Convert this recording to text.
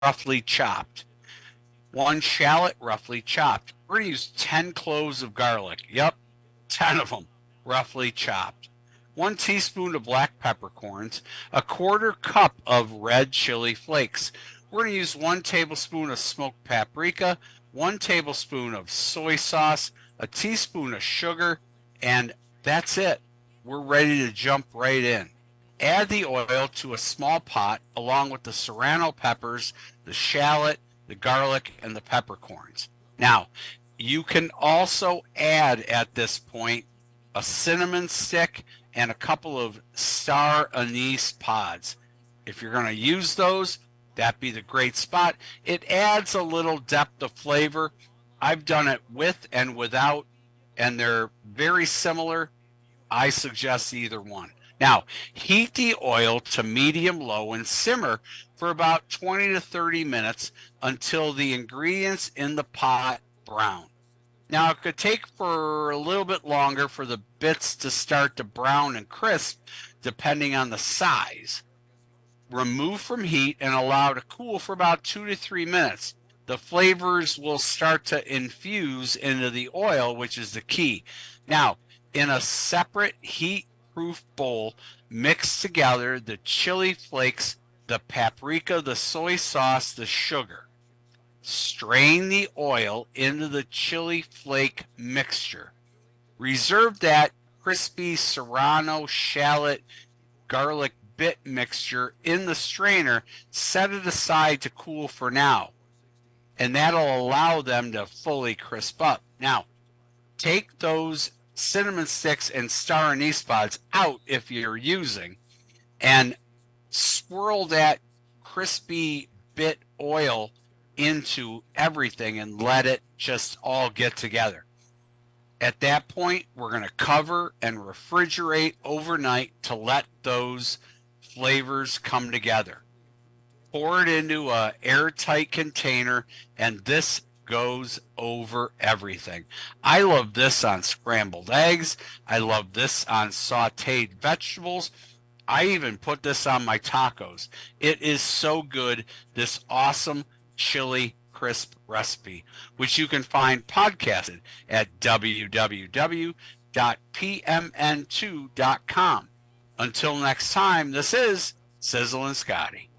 roughly chopped. 1 shallot, roughly chopped. We're going to use 10 cloves of garlic. Yep, 10 of them, roughly chopped. 1 teaspoon of black peppercorns, a 1/4 cup of red chili flakes. We're going to use 1 tablespoon of smoked paprika, 1 tablespoon of soy sauce, a teaspoon of sugar, and that's it. We're ready to jump right in. Add the oil to a small pot along with the serrano peppers, the shallot, the garlic, and the peppercorns. Now, you can also add at this point a cinnamon stick and a couple of star anise pods. If you're going to use those, that'd be the great spot. It adds a little depth of flavor. I've done it with and without, and they're very similar. I suggest either one. Now, heat the oil to medium low and simmer for about 20 to 30 minutes until the ingredients in the pot brown. Now, it could take for a little bit longer for the bits to start to brown and crisp, depending on the size. Remove from heat and allow to cool for about 2 to 3 minutes. The flavors will start to infuse into the oil, which is the key. Now, in a separate heat-proof bowl, mix together the chili flakes, the paprika, the soy sauce, the sugar. Strain the oil into the chili flake mixture. Reserve that crispy serrano, shallot, garlic bit mixture in the strainer. Set it aside to cool for now, and that'll allow them to fully crisp up. Now, take those cinnamon sticks and star anise pods out if you're using, and swirl that crispy bit oil into everything and let it just all get together. At that point, we're going to cover and refrigerate overnight to let those flavors come together. Pour it into an airtight container, and this goes over everything. I love this on scrambled eggs. I love this on sauteed vegetables. I even put this on my tacos. It is so good, this awesome chili crisp recipe, which you can find podcasted at www.pmn2.com. Until next time, this is Sizzle and Scotty.